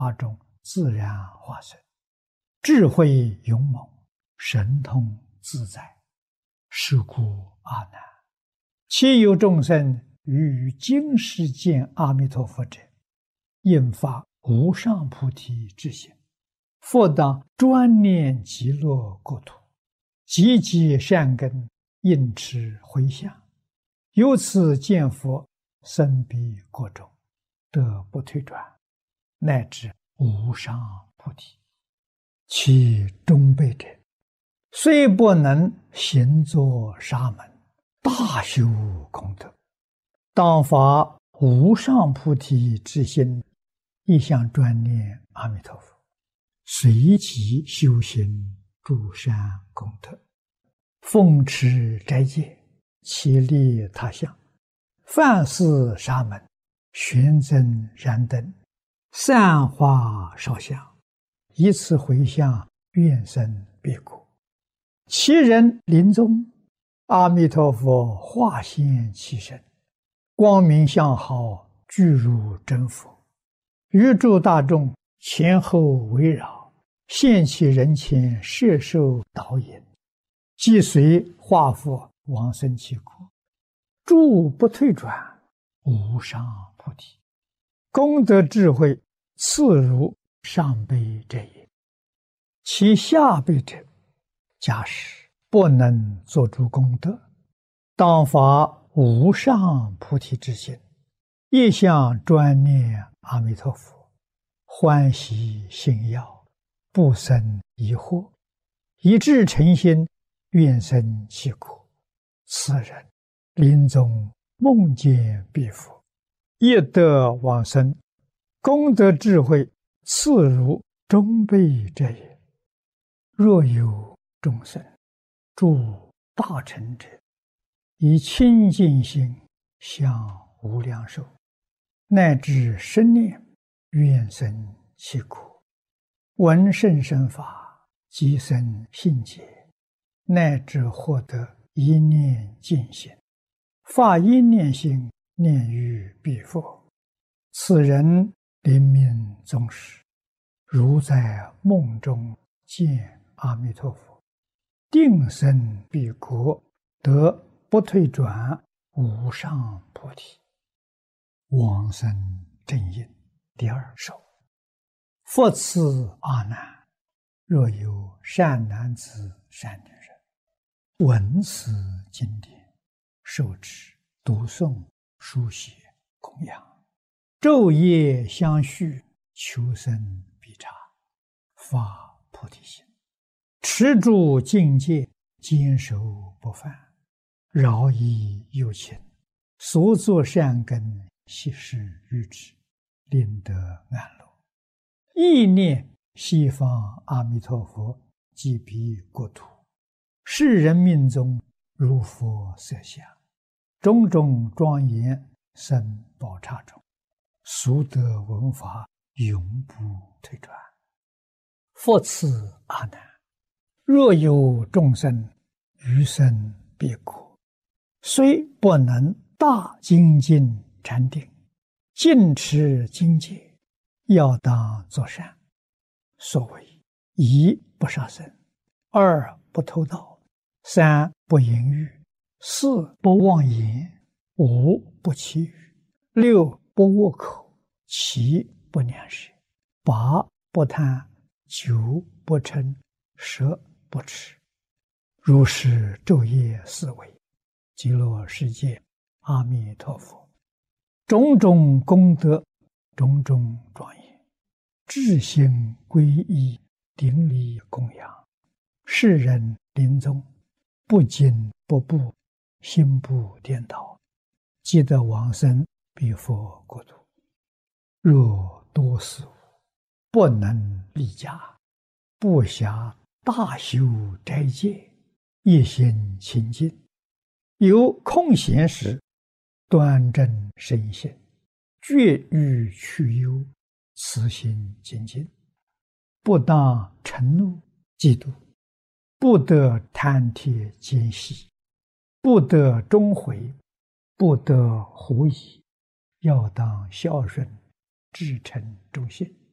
八种自然化身，智慧勇猛，神通自在。是故阿难，其有众生于今世见阿弥陀佛者，应发无上菩提之心，复当专念极乐国土，积极善根，应持回向，由此见佛，生彼国中，得不退转，乃至无上菩提。其中辈者，虽不能行作沙门，大修功德，当发无上菩提之心，一向专念阿弥陀佛，随即修行诸善功德，奉持斋戒，其利他乡，饭施沙门，玄增燃灯，散花烧香，以此回向，愿生彼国。其人临终，阿弥陀佛化现其身，光明相好，具如真佛，于诸大众前后围绕，现其人前，摄受导引，即随化佛往生其国，诸不退转，无上菩提。功德智慧次如上辈者也。其下辈者，假使不能做诸功德，当发无上菩提之心，一向专念阿弥陀佛，欢喜信要，不生疑惑，一致诚心，愿生其国。此人临终梦见彼佛，亦得往生，功德智慧次如中辈者也。若有众生诸大成者，以清净心向无量寿，乃至生念，愿生其国，闻甚深法，即生信解，乃至获得一念净心，发一念心，念于彼佛。此人临命终时，如在梦中见阿弥陀佛，定生彼国，得不退转，无上菩提。往生正因第二首。复次阿难，若有善男子善女人，闻此经典，受持读诵书写供养，昼夜相续，求生必察，发菩提心，持住境界，坚守不犯，饶益有情，所作善根，悉施于之，令得安乐。意念西方阿弥陀佛即彼国土，世人命中如佛色相，种种庄严生宝刹中，速得闻法，永不退转。复次阿难，若有众生于生彼国，虽不能大精进禅定，尽持经戒，要当作善。所谓一不杀生，二不偷盗，三不淫欲，四不妄言，五不绮语，六不恶口，七不两舌，八不贪，九不嗔，十不痴。如是昼夜思维，极乐世界阿弥陀佛，种种功德，种种庄严，至心皈依，顶礼供养，世人临终不惊不怖，心不颠倒，即得往生彼佛国土。若多事物不能立家，不暇大修斋戒，一心清净，有空闲时，端正身心，绝欲去忧，慈心精进，不当嗔怒嫉妒，不得贪帖奸细，不得终悔，不得狐疑，要当孝顺，至诚忠信，